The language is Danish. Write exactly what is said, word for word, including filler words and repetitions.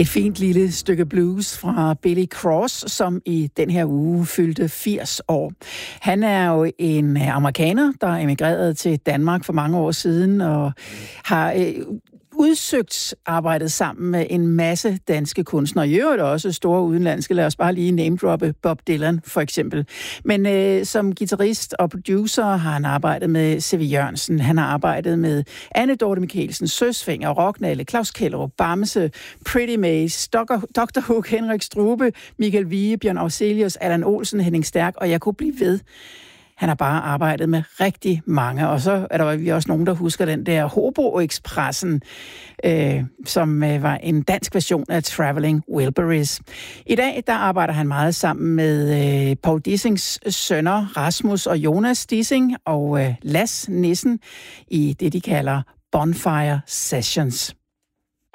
Et fint lille stykke blues fra Billy Cross, som i den her uge fyldte firs år. Han er jo en amerikaner, der emigrerede til Danmark for mange år siden og har øh, udsøgt arbejdet sammen med en masse danske kunstnere. I øvrigt også store udenlandske. Lad os bare lige name-droppe Bob Dylan for eksempel. Men øh, som guitarist og producer har han arbejdet med C V Jørgensen. Han har arbejdet med Anne Dorte Michelsen, Søsfinger, Rocknalle, Claus Kellerup, Bamse, Pretty Maze, doktor Hook, Henrik Strube, Michael Vige, Bjørn Afzelius, Allan Olsen, Henning Stærk, og jeg kunne blive ved. Han har bare arbejdet med rigtig mange, og så er der vi også nogen, der husker den der Hobo-Expressen, øh, som øh, var en dansk version af Traveling Wilburys. I dag der arbejder han meget sammen med øh, Paul Dissings sønner, Rasmus og Jonas Dissing, og øh, Las Nissen i det, de kalder Bonfire Sessions.